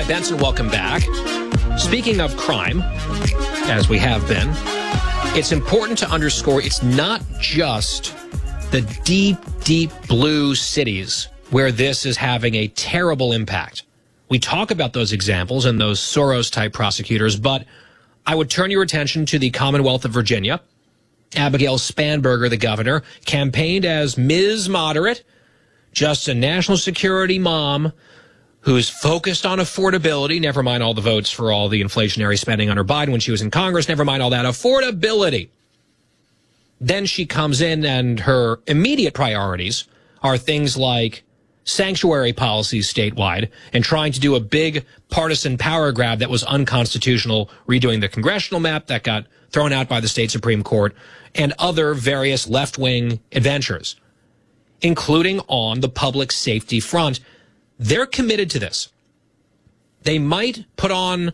Ty Benson, welcome back. Speaking of crime, as we have been, it's important to underscore it's not just the deep, deep blue cities where this is having a terrible impact. We talk about those examples and those Soros-type prosecutors, but I would turn your attention to the Commonwealth of Virginia. Abigail Spanberger, the governor, campaigned as Ms. Moderate, just a national security mom who's focused on affordability, never mind all the votes for all the inflationary spending under Biden when she was in Congress, never mind all that, affordability. Then she comes in and her immediate priorities are things like sanctuary policies statewide and trying to do a big partisan power grab that was unconstitutional, redoing the congressional map that got thrown out by the state Supreme Court, and other various left-wing adventures, including on the public safety front. They're committed to this. They might put on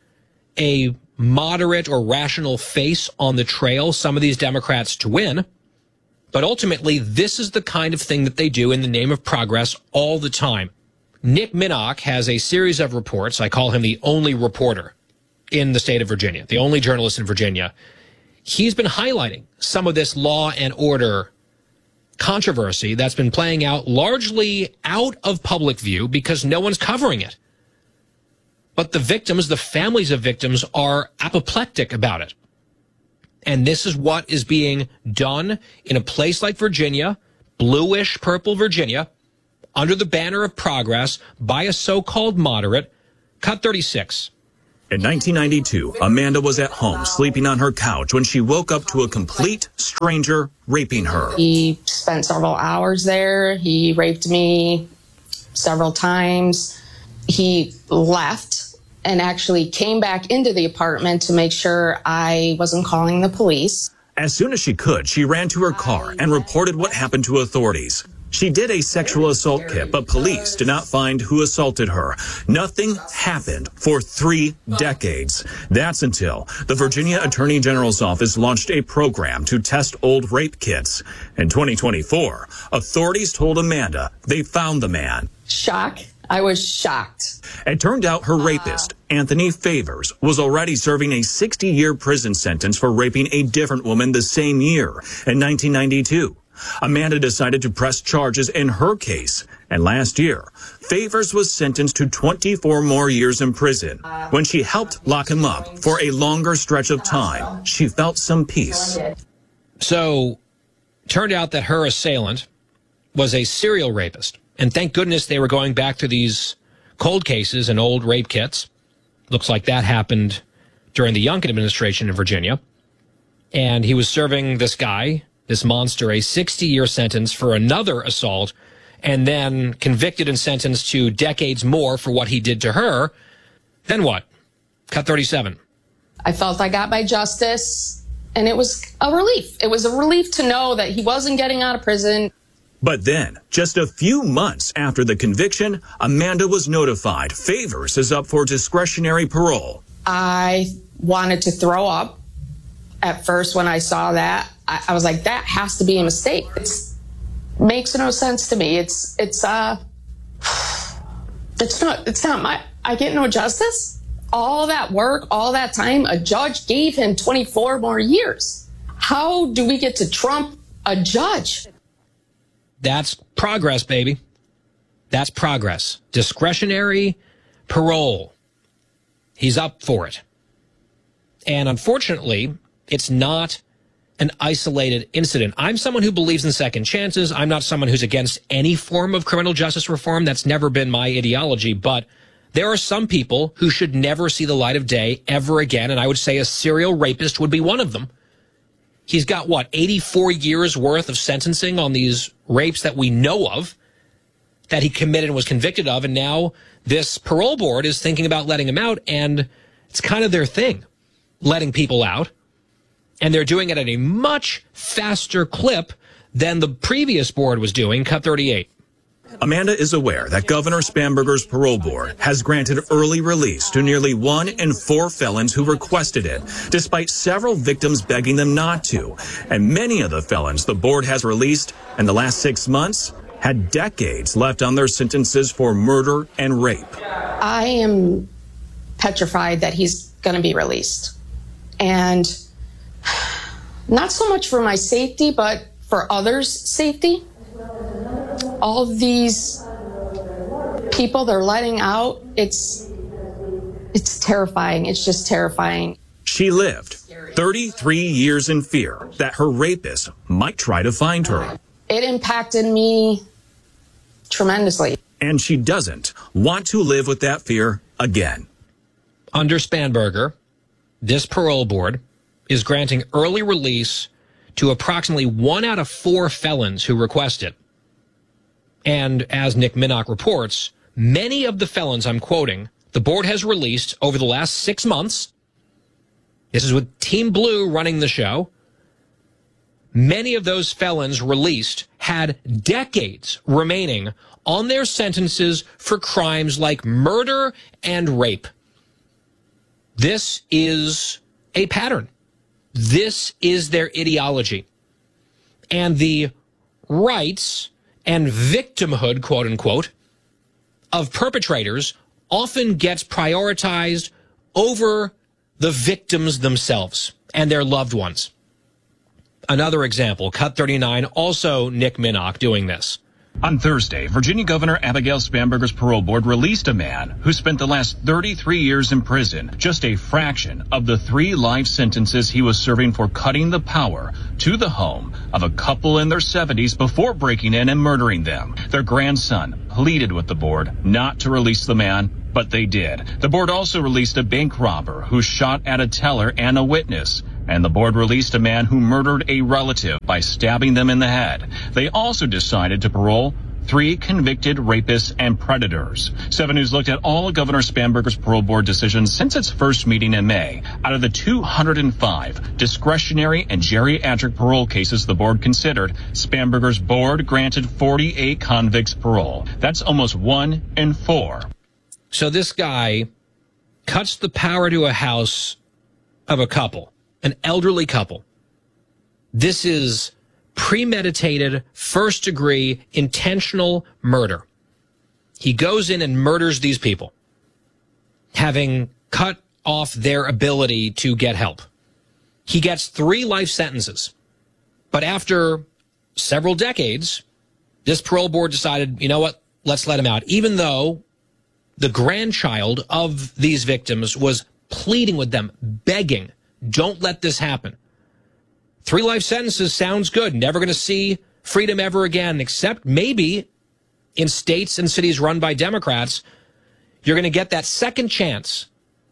a moderate or rational face on the trail, some of these Democrats, to win. But ultimately, this is the kind of thing that they do in the name of progress all the time. Nick Minnock has a series of reports. I call him the only reporter in the state of Virginia, the only journalist in Virginia. He's been highlighting some of this law and order controversy that's been playing out largely out of public view because no one's covering it. But the victims, the families of victims, are apoplectic about it. And this is what is being done in a place like Virginia, bluish purple Virginia, under the banner of progress by a so-called moderate. Cut 36. In 1992, Amanda was at home sleeping on her couch when she woke up to a complete stranger raping her. He spent several hours there. He raped me several times. He left and actually came back into the apartment to make sure I wasn't calling the police. As soon as she could, she ran to her car and reported what happened to authorities. She did a sexual assault kit, but police did not find who assaulted her. Nothing happened for 3 decades. That's until the Virginia Attorney General's office launched a program to test old rape kits. In 2024, authorities told Amanda they found the man. Shock. I was shocked. It turned out her rapist, Anthony Favors, was already serving a 60-year prison sentence for raping a different woman the same year, in 1992. Amanda decided to press charges in her case, and last year, Favors was sentenced to 24 more years in prison. When she helped lock him up for a longer stretch of time, she felt some peace. So, turned out that her assailant was a serial rapist. And thank goodness they were going back to these cold cases and old rape kits. Looks like that happened during the Youngkin administration in Virginia. And he was serving this guy, this monster, a 60-year sentence for another assault, and then convicted and sentenced to decades more for what he did to her. Then what? Cut 37. I felt I got my justice, and it was a relief. It was a relief to know that he wasn't getting out of prison. But then, just a few months after the conviction, Amanda was notified Favors is up for discretionary parole. I wanted to throw up at first when I saw that. I was like, that has to be a mistake. It makes no sense to me. It's not I get no justice. All that work, all that time, a judge gave him 24 more years. How do we get to trump a judge? That's progress, baby. That's progress. Discretionary parole. He's up for it. And unfortunately, it's not an isolated incident. I'm someone who believes in second chances. I'm not someone who's against any form of criminal justice reform. That's never been my ideology. But there are some people who should never see the light of day ever again. And I would say a serial rapist would be one of them. He's got, 84 years worth of sentencing on these rapes that we know of, that he committed and was convicted of, and now this parole board is thinking about letting him out, and it's kind of their thing, letting people out, and they're doing it at a much faster clip than the previous board was doing. Cut 38. Amanda is aware that Governor Spanberger's parole board has granted early release to nearly 1 in 4 felons who requested it, despite several victims begging them not to. And many of the felons the board has released in the last 6 months had decades left on their sentences for murder and rape. I am petrified that he's going to be released. And not so much for my safety, but for others' safety. All these people they're letting out, it's terrifying. It's just terrifying. She lived 33 years in fear that her rapist might try to find her. It impacted me tremendously. And she doesn't want to live with that fear again. Under Spanberger, this parole board is granting early release to approximately 1 out of 4 felons who request it. And as Nick Minnock reports, many of the felons I'm quoting, the board has released over the last 6 months. This is with Team Blue running the show. Many of those felons released had decades remaining on their sentences for crimes like murder and rape. This is a pattern. This is their ideology. And the rights and victimhood, quote unquote, of perpetrators often gets prioritized over the victims themselves and their loved ones. Another example, Cut 39, also Nick Minnock doing this. On Thursday, Virginia Governor Abigail Spanberger's parole board released a man who spent the last 33 years in prison, just a fraction of the 3 life sentences he was serving for cutting the power to the home of a couple in their 70s before breaking in and murdering them. Their grandson pleaded with the board not to release the man, but they did. The board also released a bank robber who shot at a teller and a witness. And the board released a man who murdered a relative by stabbing them in the head. They also decided to parole 3 convicted rapists and predators. 7 News looked at all of Governor Spanberger's parole board decisions since its first meeting in May. Out of the 205 discretionary and geriatric parole cases the board considered, Spanberger's board granted 48 convicts parole. That's almost 1 in 4. So this guy cuts the power to a house of a couple. An elderly couple. This is premeditated, first-degree, intentional murder. He goes in and murders these people, having cut off their ability to get help. He gets 3 life sentences. But after several decades, this parole board decided, you know what, let's let him out. Even though the grandchild of these victims was pleading with them, begging, don't let this happen. 3 life sentences sounds good. Never going to see freedom ever again, except maybe in states and cities run by Democrats, you're going to get that second chance.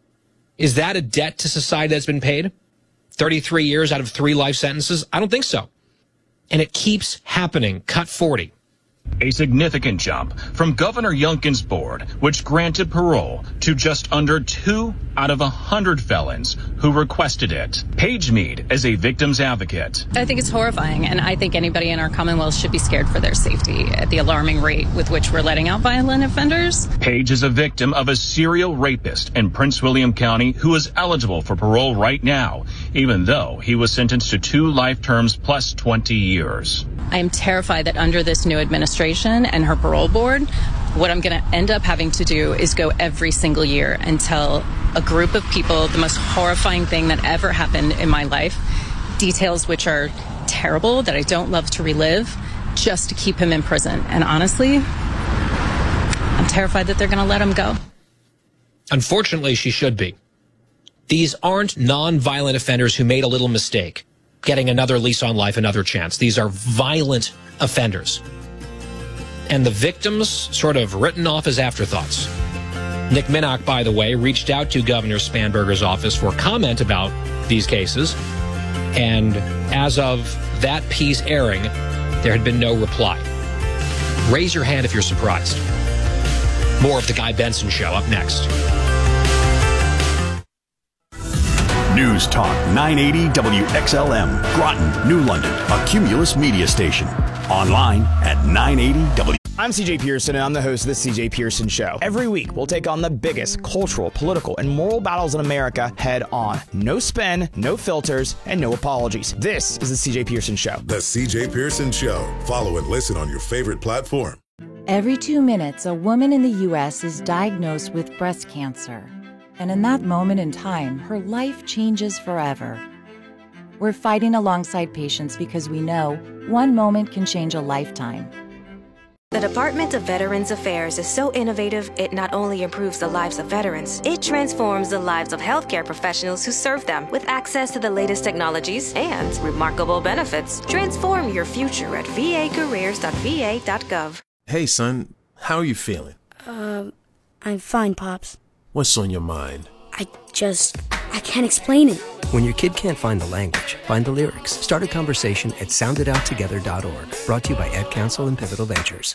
Is that a debt to society that's been paid? 33 years out of 3 life sentences? I don't think so. And it keeps happening. Cut 40. A significant jump from Governor Youngkin's board, which granted parole to just under 2 out of 100 felons who requested it. Paige Mead is a victim's advocate. I think it's horrifying, and I think anybody in our Commonwealth should be scared for their safety at the alarming rate with which we're letting out violent offenders. Paige is a victim of a serial rapist in Prince William County who is eligible for parole right now, even though he was sentenced to 2 life terms plus 20 years. I am terrified that under this new administration and her parole board, what I'm going to end up having to do is go every single year and tell a group of people the most horrifying thing that ever happened in my life, details which are terrible that I don't love to relive, just to keep him in prison. And honestly, I'm terrified that they're going to let him go. Unfortunately, she should be. These aren't non-violent offenders who made a little mistake, getting another lease on life, another chance. These are violent offenders. And the victims sort of written off as afterthoughts. Nick Minnock, by the way, reached out to Governor Spanberger's office for comment about these cases. And as of that piece airing, there had been no reply. Raise your hand if you're surprised. More of The Guy Benson Show up next. News Talk 980 WXLM, Groton, New London, a Cumulus media station. Online at 980W. I'm CJ Pearson, and I'm the host of The CJ Pearson Show. Every week, we'll take on the biggest cultural, political, and moral battles in America head on. No spin, no filters, and no apologies. This is The CJ Pearson Show. The CJ Pearson Show. Follow and listen on your favorite platform. Every 2 minutes, a woman in the U.S. is diagnosed with breast cancer. And in that moment in time, her life changes forever. We're fighting alongside patients because we know one moment can change a lifetime. The Department of Veterans Affairs is so innovative, it not only improves the lives of veterans, it transforms the lives of healthcare professionals who serve them with access to the latest technologies and remarkable benefits. Transform your future at vacareers.va.gov. Hey, son, how are you feeling? I'm fine, Pops. What's on your mind? I can't explain it. When your kid can't find the language, find the lyrics. Start a conversation at sounditouttogether.org. Brought to you by Ad Council and Pivotal Ventures.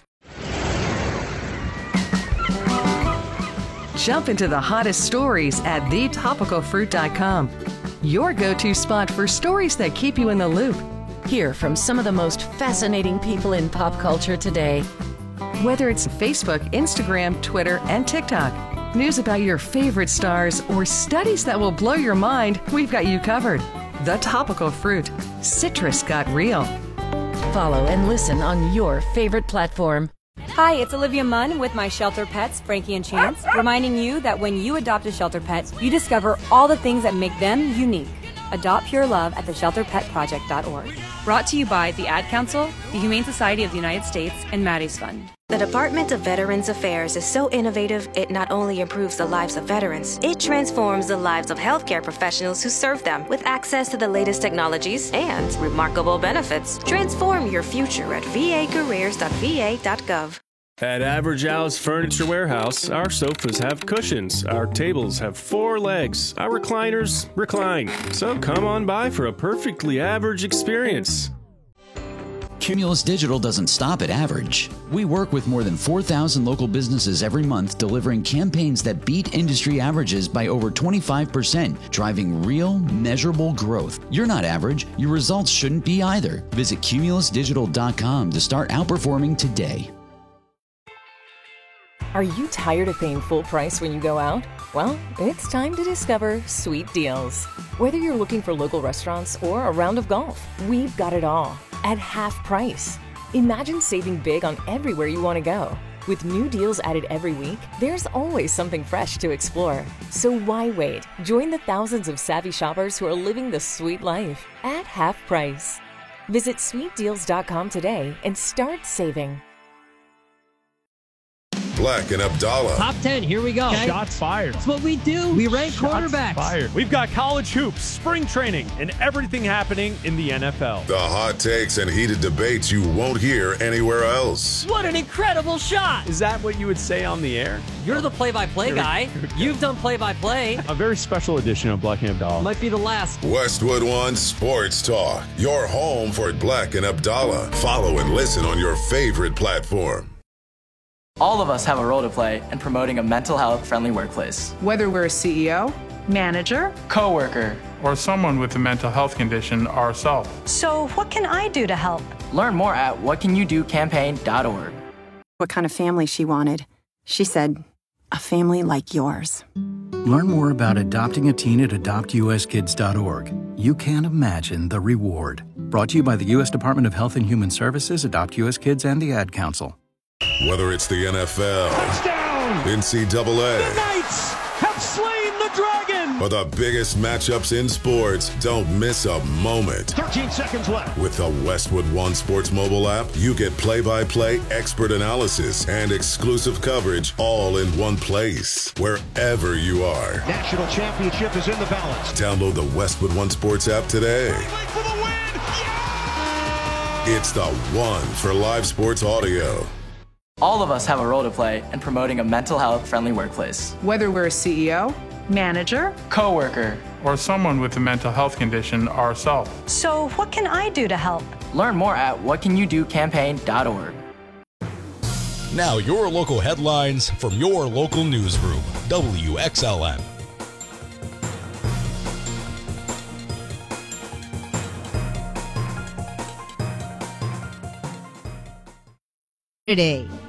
Jump into the hottest stories at thetopicalfruit.com. Your go-to spot for stories that keep you in the loop. Hear from some of the most fascinating people in pop culture today. Whether it's Facebook, Instagram, Twitter, and TikTok, news about your favorite stars, or studies that will blow your mind, we've got you covered. The Topical Fruit. Citrus got real. Follow and listen on your favorite platform. Hi, it's Olivia Munn with my shelter pets, Frankie and Chance, reminding you that when you adopt a shelter pet, you discover all the things that make them unique. Adopt pure love at theshelterpetproject.org. Brought to you by the Ad Council, the Humane Society of the United States, and Maddie's Fund. The Department of Veterans Affairs is so innovative, it not only improves the lives of veterans, it transforms the lives of healthcare professionals who serve them with access to the latest technologies and remarkable benefits. Transform your future at vacareers.va.gov. At Average Al's Furniture Warehouse, our sofas have cushions, our tables have 4 legs, our recliners recline. So come on by for a perfectly average experience. Cumulus Digital doesn't stop at average. We work with more than 4,000 local businesses every month, delivering campaigns that beat industry averages by over 25%, driving real, measurable growth. You're not average. Your results shouldn't be either. Visit cumulusdigital.com to start outperforming today. Are you tired of paying full price when you go out? Well, it's time to discover Sweet Deals. Whether you're looking for local restaurants or a round of golf, we've got it all at half price. Imagine saving big on everywhere you want to go. With new deals added every week, there's always something fresh to explore. So why wait? Join the thousands of savvy shoppers who are living the sweet life at half price. Visit sweetdeals.com today and start saving. Black and Abdallah. Top 10, here we go. Okay. Shots fired. That's what we do. We rank quarterbacks. Fired. We've got college hoops, spring training, and everything happening in the NFL. The hot takes and heated debates you won't hear anywhere else. What an incredible shot. Is that what you would say on the air? You're the play-by-play guy. You've done play-by-play. A very special edition of Black and Abdallah. Might be the last. Westwood One Sports Talk. Your home for Black and Abdallah. Follow and listen on your favorite platform. All of us have a role to play in promoting a mental health friendly workplace. Whether we're a CEO, manager, coworker, or someone with a mental health condition ourselves. So what can I do to help? Learn more at whatcanyoudocampaign.org. What kind of family she wanted. She said, a family like yours. Learn more about adopting a teen at adoptuskids.org. You can't imagine the reward. Brought to you by the U.S. Department of Health and Human Services, Adopt U.S. Kids, and the Ad Council. Whether it's the NFL, touchdown, NCAA, the Knights have slain the dragon, or the biggest matchups in sports, don't miss a moment. 13 seconds left. With the Westwood One Sports mobile app, you get play-by-play, expert analysis, and exclusive coverage all in one place, wherever you are. National championship is in the balance. Download the Westwood One Sports app today. For the win. Yeah! It's the one for live sports audio. All of us have a role to play in promoting a mental health friendly workplace. Whether we're a CEO, manager, coworker, or someone with a mental health condition ourselves. So what can I do to help? Learn more at whatcanyoudocampaign.org. Now your local headlines from your local newsroom, WXLN. Today.